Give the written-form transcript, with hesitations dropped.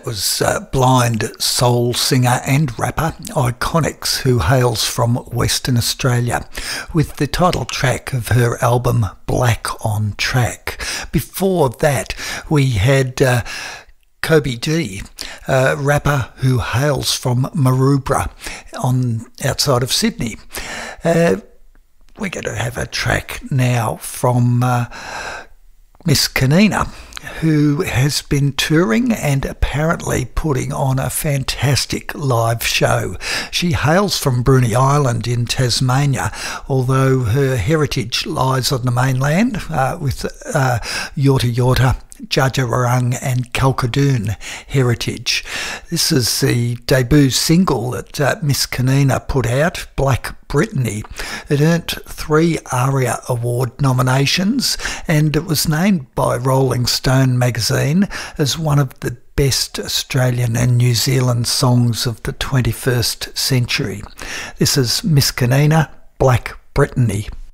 That was blind soul singer and rapper Iconics, who hails from Western Australia, with the title track of her album Black on Track. Before that, we had Kobe D, a rapper who hails from Maroubra outside of Sydney. We're going to have a track now from Miss Kanina, who has been touring and apparently putting on a fantastic live show. She hails from Bruny Island in Tasmania, although her heritage lies on the mainland with Yorta Yorta, Djadja and Kalkadoon heritage. This is the debut single that Miss Kanina put out, Black Brittany. It earned 3 ARIA Award nominations, and it was named by Rolling Stone magazine as one of the best Australian and New Zealand songs of the 21st century. This is Miss Kanina, Black Brittany.